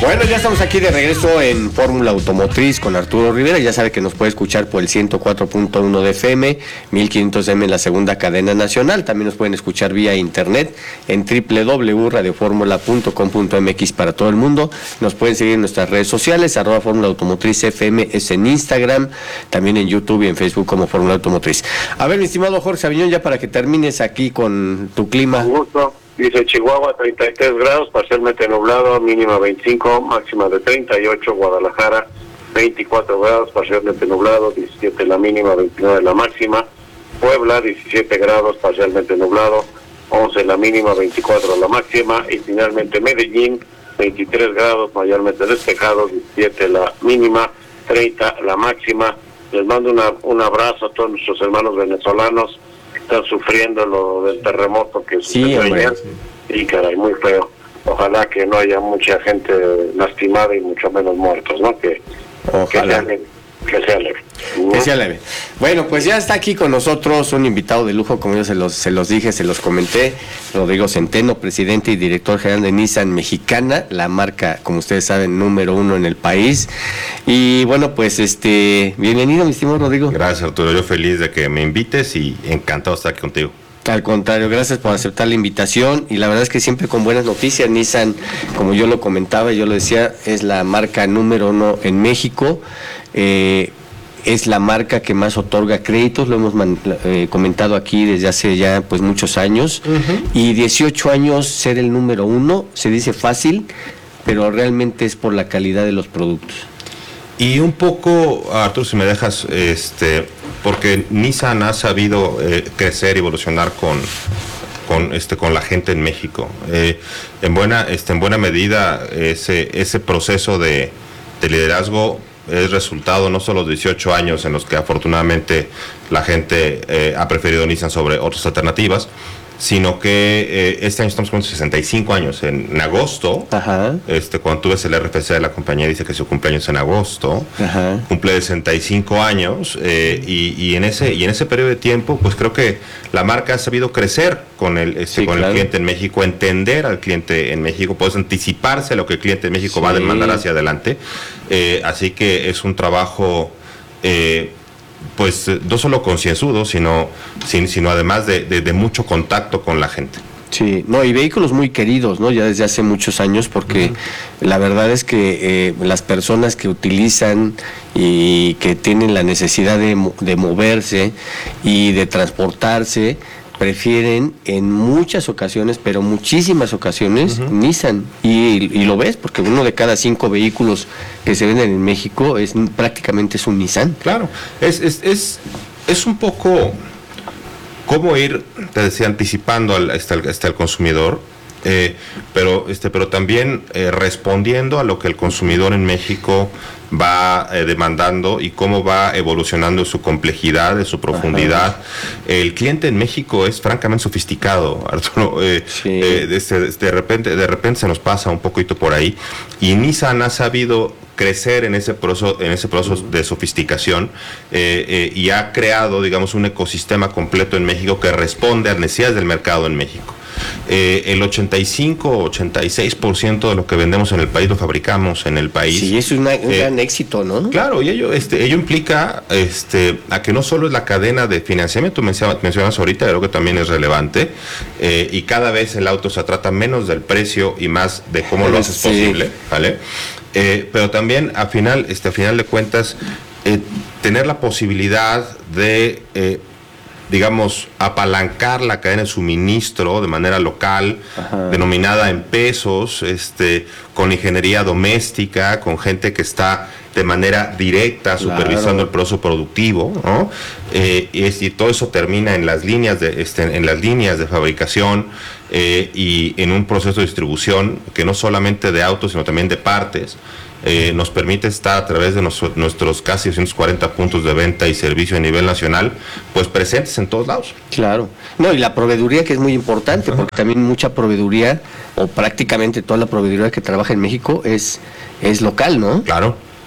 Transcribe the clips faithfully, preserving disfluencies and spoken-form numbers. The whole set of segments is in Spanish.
Bueno, ya estamos aquí de regreso en Fórmula Automotriz con Arturo Rivera. Ya sabe que nos puede escuchar por el ciento cuatro punto uno de F M, mil quinientos M en la segunda cadena nacional. También nos pueden escuchar vía internet en doble u doble u doble u punto radio fórmula punto com punto m x para todo el mundo. Nos pueden seguir en nuestras redes sociales, arroba Fórmula Automotriz F M, es en Instagram, también en YouTube y en Facebook como Fórmula Automotriz. A ver, mi estimado Jorge Aviñón, ya para que termines aquí con tu clima. Un gusto. Dice Chihuahua, treinta y tres grados, parcialmente nublado, mínima veinticinco, máxima de treinta y ocho. Guadalajara, veinticuatro grados, parcialmente nublado, diecisiete la mínima, veintinueve la máxima. Puebla, diecisiete grados, parcialmente nublado, once la mínima, veinticuatro la máxima. Y finalmente Medellín, veintitrés grados, mayormente despejado, diecisiete la mínima, treinta la máxima. Les mando una, un abrazo a todos nuestros hermanos venezolanos. Están sufriendo lo del terremoto que sucedió sí, ayer, sí. Y caray, muy feo. Ojalá que no haya mucha gente lastimada y mucho menos muertos, ¿no? Que, que sea leve, que sea leve. Que sea leve. Bueno, pues ya está aquí con nosotros un invitado de lujo, como yo se los, se los dije, se los comenté, Rodrigo Centeno, presidente y director general de Nissan Mexicana, la marca, como ustedes saben, número uno en el país. Y bueno, pues este, bienvenido, mi estimado Rodrigo. Gracias, Arturo, yo feliz de que me invites y encantado de estar aquí contigo. Al contrario, gracias por aceptar la invitación y la verdad es que siempre con buenas noticias. Nissan, como yo lo comentaba y yo lo decía, es la marca número uno en México. Eh, es la marca que más otorga créditos, lo hemos man, eh, comentado aquí desde hace ya pues muchos años. Uh-huh. Y dieciocho años ser el número uno, se dice fácil, pero realmente es por la calidad de los productos. Y un poco, Arturo, si me dejas, este, porque Nissan ha sabido eh, crecer y evolucionar con, con, este, con la gente en México. Eh, en buena, este, en buena medida, ese, ese proceso de, de liderazgo es resultado no solo de dieciocho años en los que afortunadamente la gente eh, ha preferido Nissan sobre otras alternativas, sino que eh, este año estamos con sesenta y cinco años. En, en agosto, Ajá. este cuando tú ves el R F C de la compañía, dice que su cumpleaños en agosto, Ajá. cumple sesenta y cinco años, eh, y, y en ese y en ese periodo de tiempo, pues creo que la marca ha sabido crecer con el este, sí, con claro. el cliente en México, entender al cliente en México, puedes anticiparse a lo que el cliente en México sí. va a demandar hacia adelante, eh, así que es un trabajo eh, pues no solo concienzudo, sino, sino además de, de, de mucho contacto con la gente. Sí, no, y vehículos muy queridos, ¿no? Ya desde hace muchos años, porque uh-huh. la verdad es que eh, las personas que utilizan y que tienen la necesidad de, de moverse y de transportarse, prefieren en muchas ocasiones, pero muchísimas ocasiones, uh-huh. Nissan. Y, y lo ves, porque uno de cada cinco vehículos que se venden en México es prácticamente es un Nissan. Claro, es, es, es, es un poco cómo ir, te decía, anticipando al, hasta, el, hasta el consumidor, eh, pero, este, pero también eh, respondiendo a lo que el consumidor en México va eh, demandando y cómo va evolucionando su complejidad, de su profundidad. Ajá. El cliente en México es francamente sofisticado, Arturo. Eh, sí. eh, de, de, de repente, de repente se nos pasa un poquito por ahí. Y Nissan ha sabido crecer en ese proceso, en ese proceso de sofisticación eh, eh, y ha creado, digamos, un ecosistema completo en México que responde a las necesidades del mercado en México. Eh, el ochenta y cinco, ochenta y seis por ciento de lo que vendemos en el país lo fabricamos en el país. Sí, eso es una, un eh, gran éxito, ¿no? Claro, y ello, este, ello implica este, a que no solo es la cadena de financiamiento, mencionas, mencionas ahorita, creo que también es relevante, eh, y cada vez el auto se trata menos del precio y más de cómo lo haces sí. posible, ¿vale? Eh, pero también a final, este, a final de cuentas, eh, tener la posibilidad de eh, digamos, apalancar la cadena de suministro de manera local, Ajá. denominada en pesos, este, con ingeniería doméstica, con gente que está de manera directa supervisando claro. el proceso productivo, ¿no? Eh, y, es, y todo eso termina en las líneas de, este, en las líneas de fabricación eh, y en un proceso de distribución que no solamente de autos, sino también de partes. Eh, nos permite estar a través de nos, nuestros casi doscientos cuarenta puntos de venta y servicio a nivel nacional, pues presentes en todos lados. Claro. No, y la proveeduría, que es muy importante, uh-huh. porque también mucha proveeduría, o prácticamente toda la proveeduría que trabaja en México es, es local, ¿no? Claro,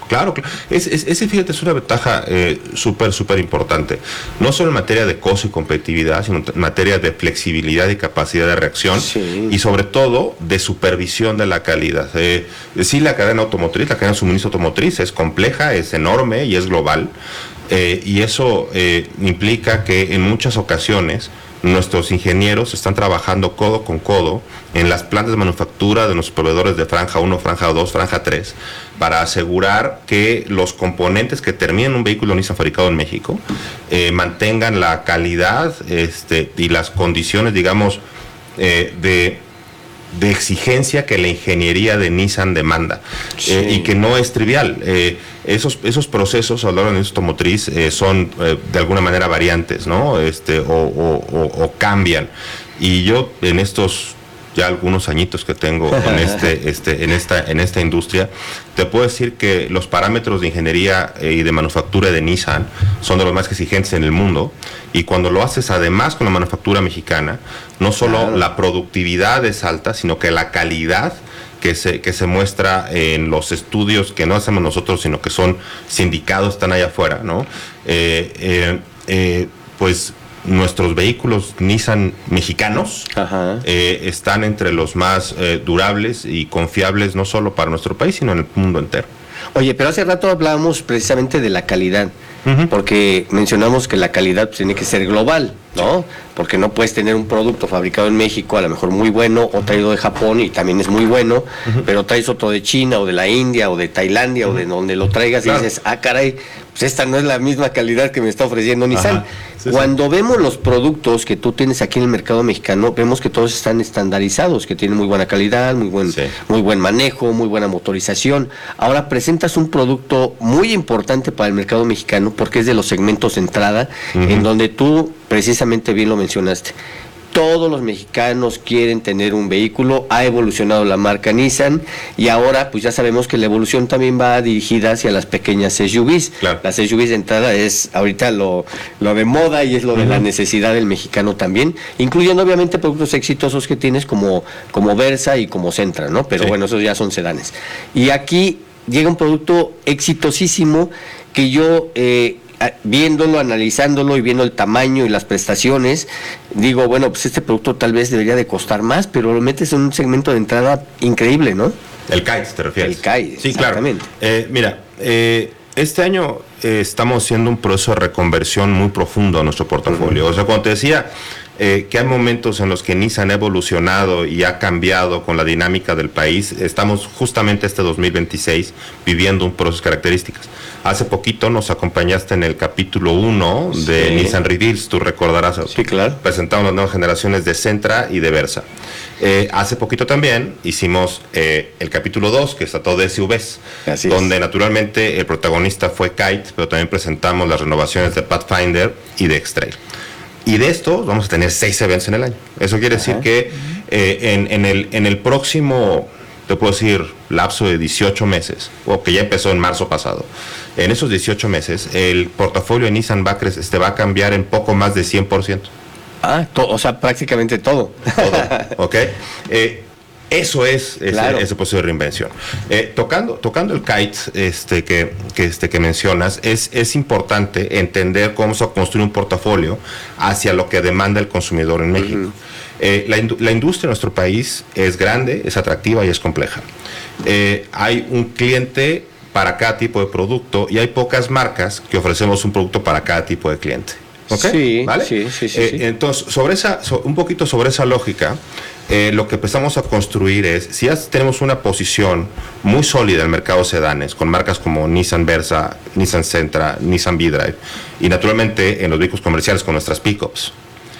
Claro, claro. Es, es, ese, fíjate, es una ventaja eh, súper, súper importante. No solo en materia de costo y competitividad, sino en materia de flexibilidad y capacidad de reacción. Sí. Y sobre todo de supervisión de la calidad. Eh, sí, la cadena automotriz, la cadena de suministro automotriz es compleja, es enorme y es global. Eh, y eso eh, implica que en muchas ocasiones nuestros ingenieros están trabajando codo con codo en las plantas de manufactura de nuestros proveedores de franja uno, franja dos, franja tres, para asegurar que los componentes que terminen un vehículo Nissan fabricado en México eh, mantengan la calidad este, y las condiciones, digamos, eh, de... de exigencia que la ingeniería de Nissan demanda. Sí. eh, y que no es trivial. Eh, esos, esos procesos a la hora de la industria automotriz eh, son eh, de alguna manera variantes, ¿no? Este, o, o, o, o cambian. Y yo en estos ya algunos añitos que tengo en este, este, en esta, en esta industria, te puedo decir que los parámetros de ingeniería eh, y de manufactura de Nissan son de los más exigentes en el mundo, y cuando lo haces además con la manufactura mexicana, no solo claro. la productividad es alta, sino que la calidad que se, que se muestra en los estudios que no hacemos nosotros, sino que son sindicados, están allá afuera, ¿no? Eh, eh, eh, pues nuestros vehículos Nissan mexicanos eh, están entre los más eh, durables y confiables, no solo para nuestro país, sino en el mundo entero. Oye, pero hace rato hablábamos precisamente de la calidad, uh-huh. porque mencionamos que la calidad pues, tiene que ser global, ¿no? Porque no puedes tener un producto fabricado en México, a lo mejor muy bueno, o traído de Japón y también es muy bueno, uh-huh. pero traes otro de China o de la India o de Tailandia uh-huh. o de donde lo traigas claro. y dices, ah, caray, pues esta no es la misma calidad que me está ofreciendo Nissan. Sí, Cuando sí. vemos los productos que tú tienes aquí en el mercado mexicano, vemos que todos están estandarizados, que tienen muy buena calidad, muy buen, sí. muy buen manejo, muy buena motorización. Ahora presentas un producto muy importante para el mercado mexicano porque es de los segmentos de entrada, uh-huh. en donde tú precisamente bien lo mencionaste. Todos los mexicanos quieren tener un vehículo, ha evolucionado la marca Nissan y ahora pues ya sabemos que la evolución también va dirigida hacia las pequeñas S U Vs. Claro. Las S U Vs de entrada es ahorita lo, lo de moda y es lo uh-huh. de la necesidad del mexicano también, incluyendo obviamente productos exitosos que tienes como, como Versa y como Sentra, ¿no? Pero sí. bueno, esos ya son sedanes. Y aquí llega un producto exitosísimo que yo... Eh, viéndolo, analizándolo y viendo el tamaño y las prestaciones, digo, bueno, pues este producto tal vez debería de costar más, pero lo metes en un segmento de entrada increíble, ¿no? El K I T, ¿te refieres? El K I T, sí, exactamente. Claro. Eh, mira, eh, este año eh, estamos haciendo un proceso de reconversión muy profundo a nuestro portafolio. Uh-huh. O sea, cuando te decía eh, que hay momentos en los que Nissan ha evolucionado y ha cambiado con la dinámica del país, estamos justamente este dos mil veintiséis viviendo un proceso de características. Hace poquito nos acompañaste en el capítulo uno de sí. Nissan Reveals, tú recordarás. Sí, claro. Presentamos las nuevas generaciones de Sentra y de Versa. Eh, hace poquito también hicimos eh, el capítulo dos, que está todo de S U Vs, Así donde es. naturalmente el protagonista fue K I T, pero también presentamos las renovaciones de Pathfinder y de X-Trail. Y de esto vamos a tener seis eventos en el año. Eso quiere Ajá. decir que eh, en, en, el, en el próximo, te puedo decir, lapso de dieciocho meses, o que ya empezó en marzo pasado, en esos dieciocho meses, el portafolio de Nissan va a, crecer, este, va a cambiar en poco más de cien por ciento. Ah, to- o sea, prácticamente todo. Todo, ¿ok? Eh, Eso es ese, claro. ese proceso de reinvención. Eh, tocando, tocando el K I T este, que, que, este, que mencionas, es, es importante entender cómo se construye un portafolio hacia lo que demanda el consumidor en México. Uh-huh. Eh, la, la industria en nuestro país es grande, es atractiva y es compleja. Eh, hay un cliente para cada tipo de producto y hay pocas marcas que ofrecemos un producto para cada tipo de cliente. ¿Okay? Sí, ¿vale? sí, sí, sí, eh, sí. Entonces, sobre esa, so, un poquito sobre esa lógica, eh, lo que empezamos a construir es, si ya tenemos una posición muy sólida en el mercado de sedanes, con marcas como Nissan Versa, Nissan Sentra, Nissan V-Drive, y naturalmente en los vehículos comerciales con nuestras pickups,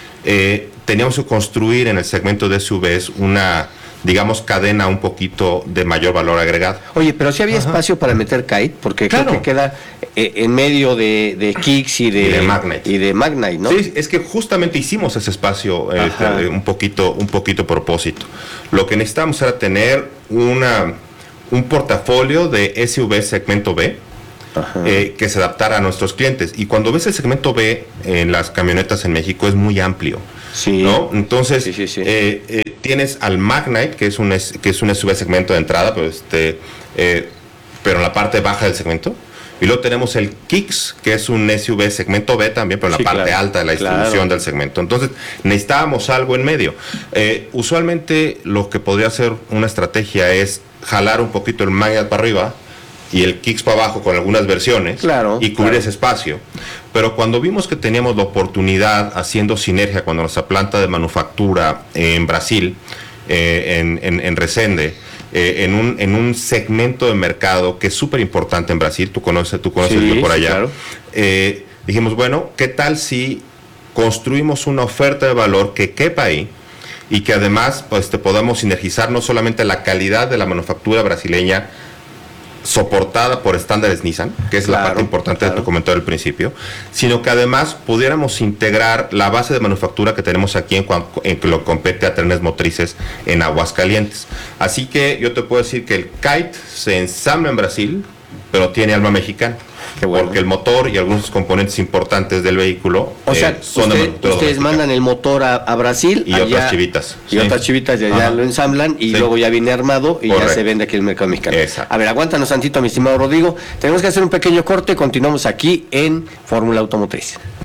eh, teníamos que construir en el segmento de S U Vs una, digamos, cadena un poquito de mayor valor agregado. Oye, pero sí había Ajá. espacio para meter K I T, porque claro. creo que queda eh, en medio de, de Kicks y de, y de Magnite. Y de Magnite, ¿no? Sí, es que justamente hicimos ese espacio eh, de, un poquito, un poquito propósito. Lo que necesitamos era tener una, un portafolio de S U V segmento B, Eh, que se adaptara a nuestros clientes. Y cuando ves el segmento B en las camionetas en México es muy amplio, sí. ¿no? Entonces sí, sí, sí. Eh, eh, tienes al Magnite, que es un que es un S U V segmento de entrada, pero este eh, pero en la parte baja del segmento. Y luego tenemos el Kicks, que es un S U V segmento B también, pero en la Sí, parte claro, alta de la distribución claro. del segmento. Entonces, necesitábamos algo en medio. Eh, usualmente, lo que podría ser una estrategia es jalar un poquito el Magnite para arriba y el Kicks para abajo con algunas versiones, Claro, y cubrir claro. ese espacio. Pero cuando vimos que teníamos la oportunidad, haciendo sinergia con nuestra planta de manufactura en Brasil, eh, en, en, en Resende, eh, en, un, en un segmento de mercado que es súper importante en Brasil, tú conoces, tú conoces Sí, por sí, allá, claro. eh, dijimos, bueno, ¿qué tal si construimos una oferta de valor que quepa ahí y que además pues, te podamos sinergizar no solamente la calidad de la manufactura brasileña soportada por estándares Nissan, que es Claro, la parte importante claro. de tu comentario al principio, sino que además pudiéramos integrar la base de manufactura que tenemos aquí en, cuan- en que lo compete a trenes motrices en Aguascalientes. Así que yo te puedo decir que el Kite se ensambla en Brasil, pero tiene alma mexicana. Qué bueno. Porque el motor y algunos componentes importantes del vehículo O sea, eh, son de usted- manufactura ustedes doméstica. mandan el motor a, a Brasil Y allá- otras chivitas, y sí. otras chivitas de allá Ajá. lo ensamblan y Sí. luego ya viene armado y ya Correcto. se vende aquí en el mercado mexicano. Exacto. A ver, aguántanos tantito, mi estimado Rodrigo. Tenemos que hacer un pequeño corte. Continuamos aquí en Fórmula Automotriz.